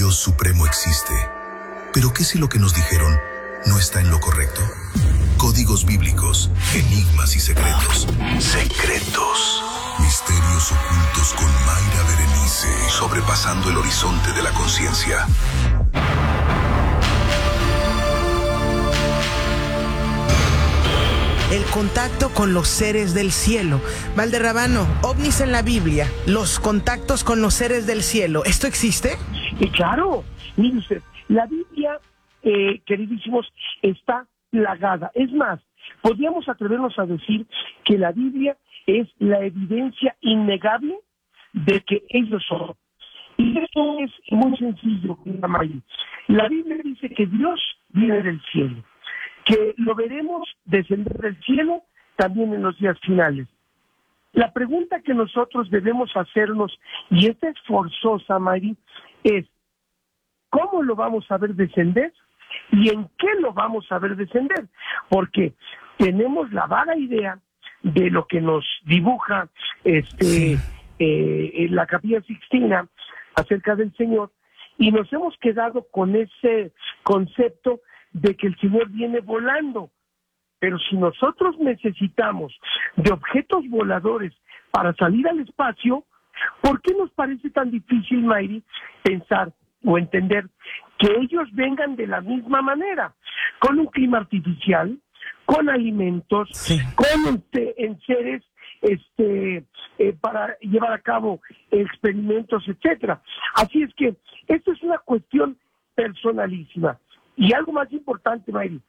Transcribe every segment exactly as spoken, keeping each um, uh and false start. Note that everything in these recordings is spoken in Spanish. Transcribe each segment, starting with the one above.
Dios supremo existe. ¿Pero qué si lo que nos dijeron no está en lo correcto? Códigos bíblicos, enigmas y secretos. Secretos. Misterios ocultos con Mayra Berenice. Sobrepasando el horizonte de la conciencia. El contacto con los seres del cielo. Valderrabano, ovnis en la Biblia, los contactos con los seres del cielo, ¿esto existe? Y claro, mire usted, la Biblia, eh, queridísimos, está plagada. Es más, podríamos atrevernos a decir que la Biblia es la evidencia innegable de que ellos son. Y esto es muy sencillo, Maya. La Biblia dice que Dios viene del cielo, que lo veremos descender del cielo también en los días finales. La pregunta que nosotros debemos hacernos, y esta es forzosa, Mari, es ¿cómo lo vamos a ver descender? ¿Y en qué lo vamos a ver descender? Porque tenemos la vaga idea de lo que nos dibuja este sí. eh, la Capilla Sixtina acerca del Señor, y nos hemos quedado con ese concepto de que el Señor viene volando. Pero si nosotros necesitamos de objetos voladores para salir al espacio, ¿por qué nos parece tan difícil, Mayri, pensar o entender que ellos vengan de la misma manera, con un clima artificial, con alimentos, sí. con este, en seres este, eh, para llevar a cabo experimentos, etcétera? Así es que esto es una cuestión personalísima. Y algo más importante, Mayri,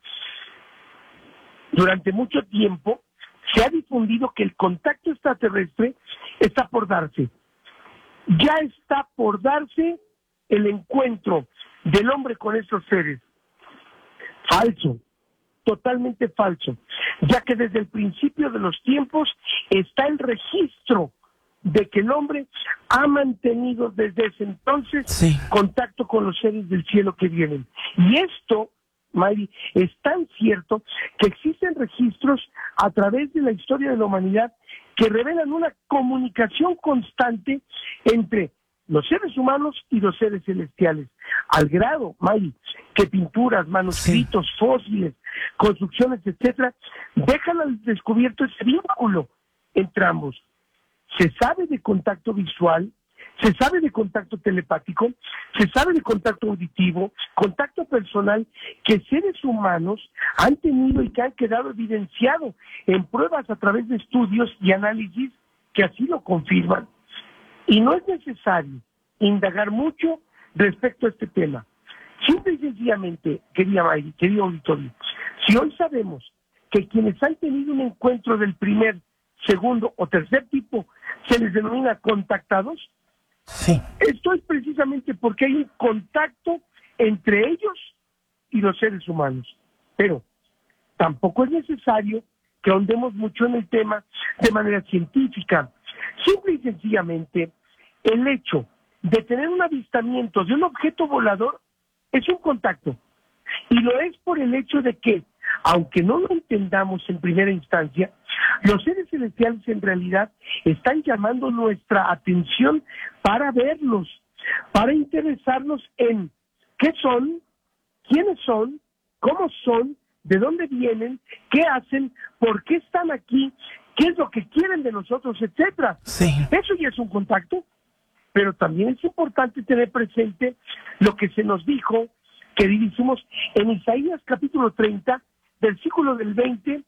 durante mucho tiempo se ha difundido que el contacto extraterrestre está por darse. Ya está por darse el encuentro del hombre con estos seres. Falso, totalmente falso, ya que desde el principio de los tiempos está el registro de que el hombre ha mantenido desde ese entonces sí. contacto con los seres del cielo que vienen. Y esto, Mayri, es tan cierto que existen registros a través de la historia de la humanidad que revelan una comunicación constante entre los seres humanos y los seres celestiales, al grado, Mayri, que pinturas, manuscritos, sí. fósiles, construcciones, etcétera, dejan al descubierto ese vínculo entre ambos. Se sabe de contacto visual, se sabe de contacto telepático, se sabe de contacto auditivo, contacto personal que seres humanos han tenido y que han quedado evidenciado en pruebas a través de estudios y análisis que así lo confirman. Y no es necesario indagar mucho respecto a este tema. Simple y sencillamente, querida Mayri, querido auditorio, si hoy sabemos que quienes han tenido un encuentro del primer, segundo o tercer tipo se les denomina contactados, sí. esto es precisamente porque hay un contacto entre ellos y los seres humanos. Pero tampoco es necesario que ahondemos mucho en el tema de manera científica. Simple y sencillamente, el hecho de tener un avistamiento de un objeto volador es un contacto. Y lo es por el hecho de que, aunque no lo entendamos en primera instancia, los seres celestiales en realidad están llamando nuestra atención para verlos, para interesarnos en qué son, quiénes son, cómo son, de dónde vienen, qué hacen, por qué están aquí, qué es lo que quieren de nosotros, etcétera. Sí. Eso ya es un contacto, pero también es importante tener presente lo que se nos dijo, que dijimos en Isaías capítulo treinta, versículo del veinte,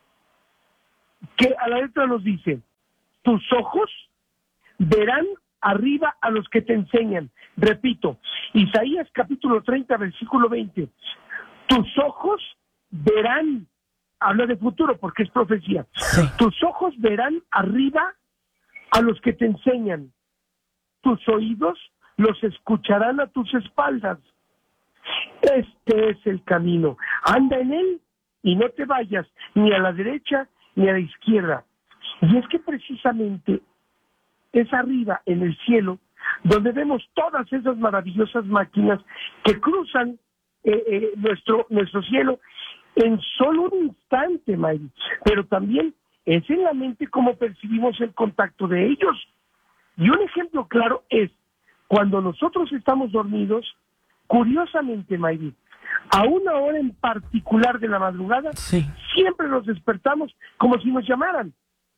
que a la letra nos dice: tus ojos verán arriba a los que te enseñan. Repito, Isaías capítulo treinta, versículo veinte, tus ojos verán, habla de futuro porque es profecía, sí. tus ojos verán arriba a los que te enseñan, tus oídos los escucharán a tus espaldas. Este es el camino, anda en él y no te vayas ni a la derecha ni a la izquierda. Y es que precisamente es arriba en el cielo donde vemos todas esas maravillosas máquinas que cruzan eh, eh, nuestro, nuestro cielo en solo un instante, Mayri. Pero también es en la mente como percibimos el contacto de ellos. Y un ejemplo claro es cuando nosotros estamos dormidos, curiosamente, Mayri, a una hora en particular de la madrugada, sí, siempre nos despertamos como si nos llamaran,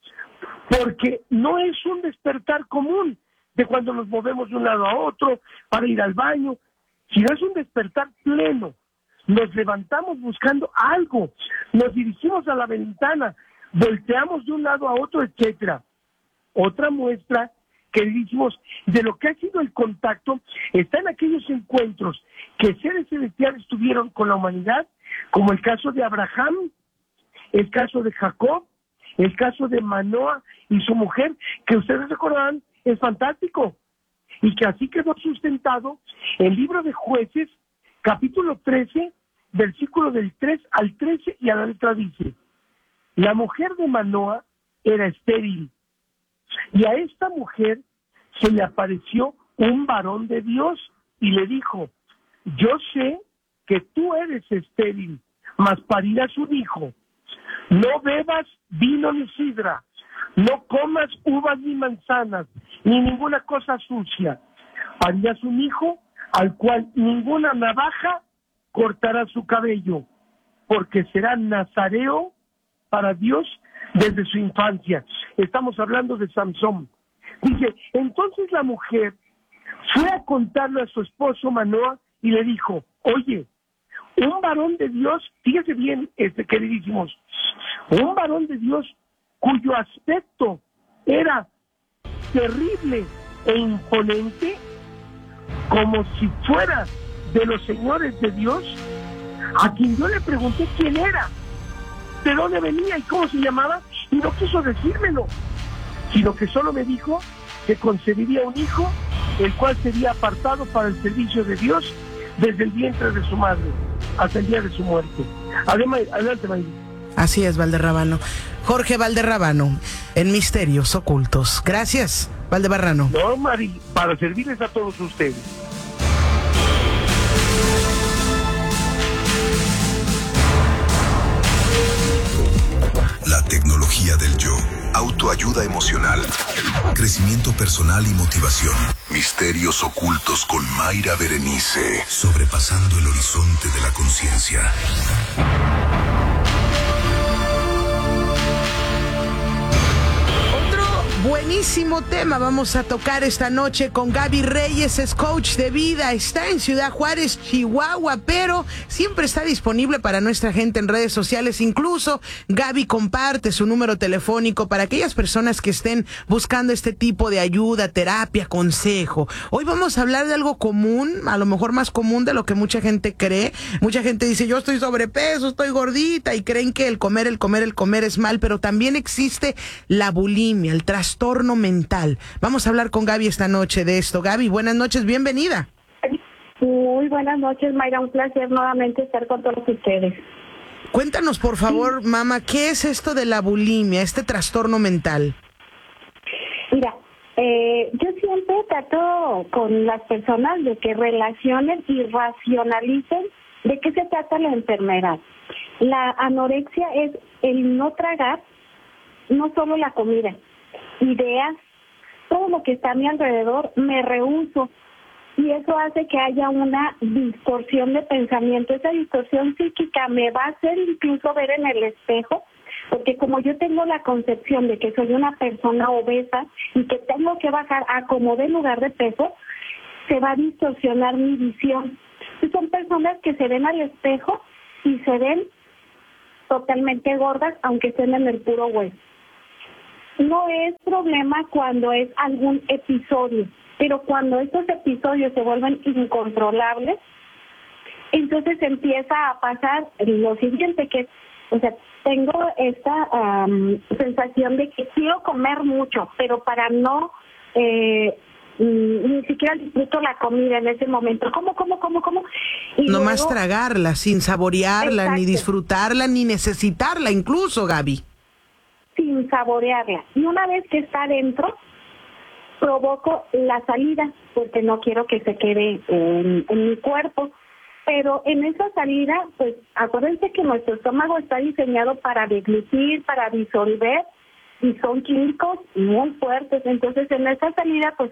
porque no es un despertar común de cuando nos movemos de un lado a otro para ir al baño, sino es un despertar pleno. Nos levantamos buscando algo, nos dirigimos a la ventana, volteamos de un lado a otro, etcétera. Otra muestra, queridísimos, de lo que ha sido el contacto está en aquellos encuentros que seres celestiales tuvieron con la humanidad, como el caso de Abraham, el caso de Jacob, el caso de Manoa y su mujer, que ustedes recordarán, es fantástico, y que así quedó sustentado el libro de Jueces, capítulo trece, versículo del tres al trece, y a la letra dice: la mujer de Manoa era estéril, y a esta mujer se le apareció un varón de Dios y le dijo: yo sé que tú eres estéril, mas parirás un hijo. No bebas vino ni sidra, no comas uvas ni manzanas, ni ninguna cosa sucia. Parirás un hijo al cual ninguna navaja cortará su cabello, porque será nazareo para Dios desde su infancia. Estamos hablando de Samson. Dice, entonces la mujer fue a contarle a su esposo Manoa y le dijo: oye, un varón de Dios, fíjese bien, este, queridísimos, un varón de Dios cuyo aspecto era terrible e imponente, como si fuera de los señores de Dios, a quien yo le pregunté quién era, de dónde venía y cómo se llamaba, y no quiso decírmelo, sino que solo me dijo que concebiría un hijo, el cual sería apartado para el servicio de Dios desde el vientre de su madre hasta el día de su muerte. Además, adelante, Mayri. Así es, Valderrábano. Jorge Valderrábano, en Misterios Ocultos. Gracias, Valdebarrano. No, Mari, para servirles a todos ustedes. La tecnología del yo, autoayuda emocional, crecimiento personal y motivación. Misterios ocultos con Mayra Berenice, sobrepasando el horizonte de la conciencia. Buenísimo tema vamos a tocar esta noche con Gaby Reyes, es coach de vida, está en Ciudad Juárez, Chihuahua, pero siempre está disponible para nuestra gente en redes sociales. Incluso Gaby comparte su número telefónico para aquellas personas que estén buscando este tipo de ayuda, terapia, consejo. Hoy vamos a hablar de algo común, a lo mejor más común de lo que mucha gente cree. Mucha gente dice, yo estoy sobrepeso, estoy gordita, y creen que el comer, el comer, el comer es mal, pero también existe la bulimia, el trastorno trastorno mental. Vamos a hablar con Gaby esta noche de esto. Gaby, buenas noches, bienvenida. Muy buenas noches, Mayra, un placer nuevamente estar con todos ustedes. Cuéntanos, por favor, sí. Mamá, ¿qué es esto de la bulimia, este trastorno mental? Mira, eh, yo siempre trato con las personas de que relacionen y racionalicen de qué se trata la enfermedad. La anorexia es el no tragar, no solo la comida, ideas, todo lo que está a mi alrededor, me rehúso, y eso hace que haya una distorsión de pensamiento. Esa distorsión psíquica me va a hacer incluso ver en el espejo, porque como yo tengo la concepción de que soy una persona obesa y que tengo que bajar a como de lugar de peso, se va a distorsionar mi visión. Y son personas que se ven al espejo y se ven totalmente gordas, aunque estén en el puro hueso. No es problema cuando es algún episodio, pero cuando estos episodios se vuelven incontrolables, entonces empieza a pasar lo siguiente, que, o sea, tengo esta um, sensación de que quiero comer mucho, pero para no, eh, ni siquiera disfruto la comida en ese momento. ¿Cómo, cómo, cómo, cómo? Y no luego, más tragarla, sin saborearla, exacto, ni disfrutarla, ni necesitarla, incluso, Gaby. Sin saborearla. Y una vez que está adentro, provoco la salida, porque no quiero que se quede en, en mi cuerpo. Pero en esa salida, pues acuérdense que nuestro estómago está diseñado para deglutir, para disolver, y son químicos muy fuertes. Entonces en esa salida, pues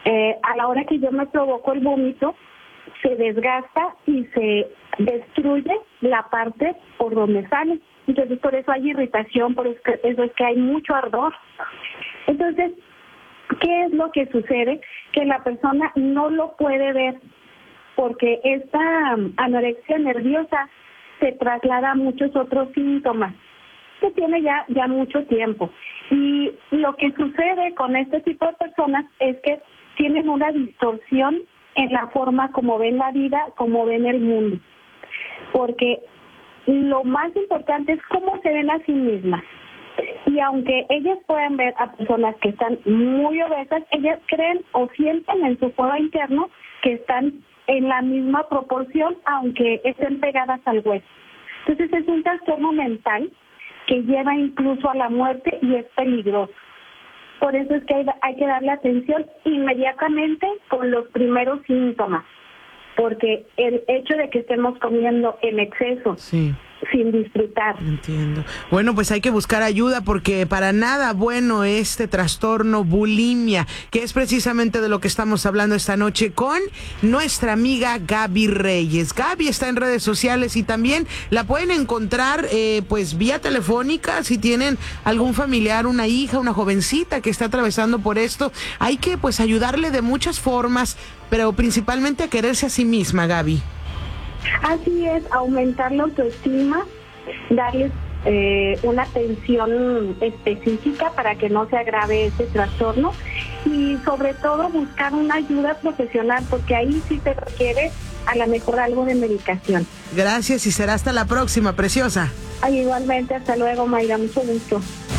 eh, a la hora que yo me provoco el vómito, se desgasta y se destruye la parte por donde sale. Entonces, por eso hay irritación, por eso es que hay mucho ardor. Entonces, ¿qué es lo que sucede? Que la persona no lo puede ver, porque esta anorexia nerviosa se traslada a muchos otros síntomas que tiene ya, ya mucho tiempo. Y lo que sucede con este tipo de personas es que tienen una distorsión en la forma como ven la vida, como ven el mundo. Porque lo más importante es cómo se ven a sí mismas. Y aunque ellas pueden ver a personas que están muy obesas, ellas creen o sienten en su foro interno que están en la misma proporción, aunque estén pegadas al hueso. Entonces es un trastorno mental que lleva incluso a la muerte y es peligroso. Por eso es que hay, hay que darle atención inmediatamente con los primeros síntomas, porque el hecho de que estemos comiendo en exceso, sí, sin disfrutar. Entiendo. Bueno, pues hay que buscar ayuda porque para nada bueno este trastorno bulimia, que es precisamente de lo que estamos hablando esta noche con nuestra amiga Gaby Reyes. Gaby está en redes sociales y también la pueden encontrar eh, pues vía telefónica si tienen algún familiar, una hija, una jovencita que está atravesando por esto. Hay que pues ayudarle de muchas formas, pero principalmente a quererse a sí misma, Gaby. Así es, aumentar la autoestima, darles eh, una atención específica para que no se agrave ese trastorno y sobre todo buscar una ayuda profesional, porque ahí sí se requiere a lo mejor algo de medicación. Gracias y será hasta la próxima, preciosa. Ay, igualmente, hasta luego, Mayra, mucho gusto.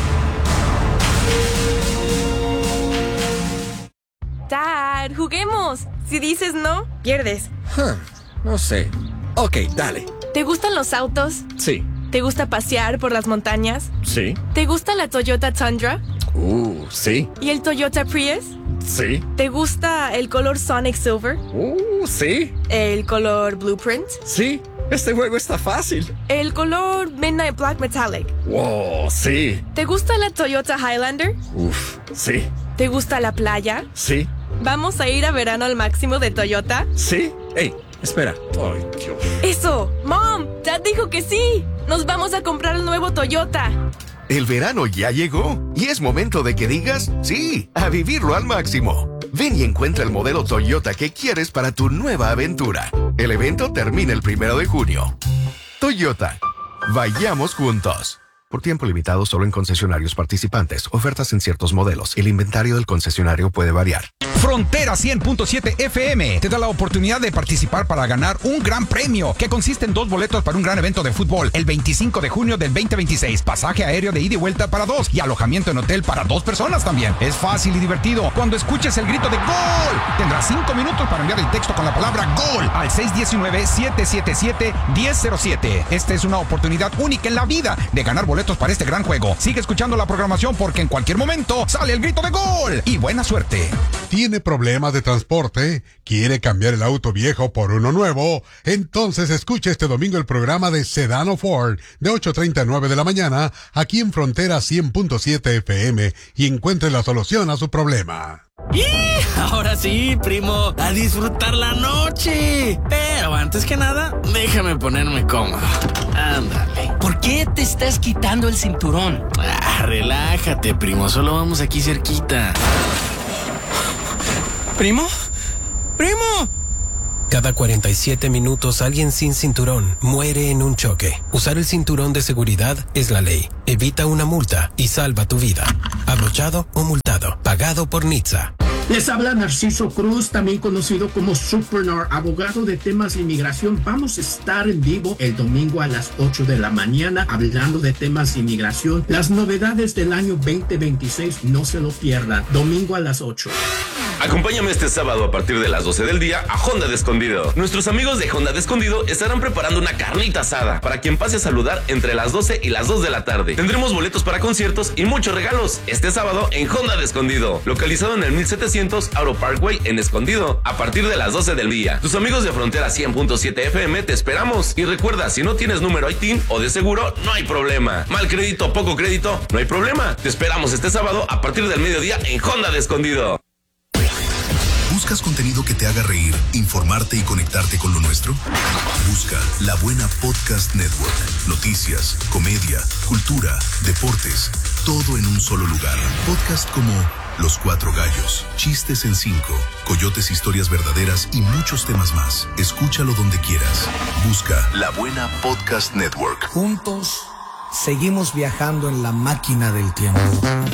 Dad, juguemos. Si dices no, pierdes. Huh, no sé. Ok, dale. ¿Te gustan los autos? Sí. ¿Te gusta pasear por las montañas? Sí. ¿Te gusta la Toyota Tundra? Uh, sí. ¿Y el Toyota Prius? Sí. ¿Te gusta el color Sonic Silver? Uh, sí. ¿El color Blueprint? Sí. Este juego está fácil. ¿El color Midnight Black Metallic? Wow, sí. ¿Te gusta la Toyota Highlander? Uf, sí. ¿Te gusta la playa? Sí. ¿Vamos a ir a verano al máximo de Toyota? Sí. Ey, espera. Ay, Dios. ¡Eso! ¡Mom! ¡Dad dijo que sí! ¡Nos vamos a comprar el nuevo Toyota! El verano ya llegó y es momento de que digas sí a vivirlo al máximo. Ven y encuentra el modelo Toyota que quieres para tu nueva aventura. El evento termina el primero de junio. Toyota. Vayamos juntos. Por tiempo limitado solo en concesionarios participantes. Ofertas en ciertos modelos. El inventario del concesionario puede variar. Frontera cien punto siete F M te da la oportunidad de participar para ganar un gran premio que consiste en dos boletos para un gran evento de fútbol el veinticinco de junio del veinte veintiséis, pasaje aéreo de ida y vuelta para dos y alojamiento en hotel para dos personas también. Es fácil y divertido. Cuando escuches el grito de ¡Gol! Tendrás cinco minutos para enviar el texto con la palabra ¡Gol! al seis uno nueve, siete siete siete, uno cero cero siete. Esta es una oportunidad única en la vida de ganar boletos para este gran juego. Sigue escuchando la programación porque en cualquier momento sale el grito de ¡Gol! Y buena suerte. ¿Tiene problemas de transporte? ¿Quiere cambiar el auto viejo por uno nuevo? Entonces escuche este domingo el programa de Sedano Ford de ocho treinta a nueve de la mañana aquí en Frontera cien punto siete F M y encuentre la solución a su problema. ¡Y! Ahora sí, primo, a disfrutar la noche. Pero antes que nada, déjame ponerme cómodo. Ándale. ¿Por qué te estás quitando el cinturón? Ah, relájate, primo, solo vamos aquí cerquita. ¿Primo? ¡Primo! Cada cuarenta y siete minutos alguien sin cinturón muere en un choque. Usar el cinturón de seguridad es la ley. Evita una multa y salva tu vida. Abrochado o multado. Pagado por N H T S A. Les habla Narciso Cruz, también conocido como Supernor, abogado de temas de inmigración. Vamos a estar en vivo el domingo a las ocho de la mañana hablando de temas de inmigración. Las novedades del año veinte veintiséis, no se lo pierdan. Domingo a las ocho. Acompáñame este sábado a partir de las doce del día a Honda de Escondido. Nuestros amigos de Honda de Escondido estarán preparando una carnita asada para quien pase a saludar entre las doce y las dos de la tarde. Tendremos boletos para conciertos y muchos regalos este sábado en Honda de Escondido, localizado en el mil setecientos Auro Parkway en Escondido, a partir de las doce del día. Tus amigos de Frontera cien punto siete F M te esperamos. Y recuerda, si no tienes número I T I N o de seguro, no hay problema. Mal crédito, poco crédito, no hay problema. Te esperamos este sábado a partir del mediodía en Honda de Escondido. ¿Buscas contenido que te haga reír, informarte y conectarte con lo nuestro? Busca La Buena Podcast Network. Noticias, comedia, cultura, deportes, todo en un solo lugar. Podcast como Los Cuatro Gallos, Chistes en Cinco, Coyotes Historias Verdaderas y muchos temas más. Escúchalo donde quieras. Busca La Buena Podcast Network. Juntos seguimos viajando en la máquina del tiempo.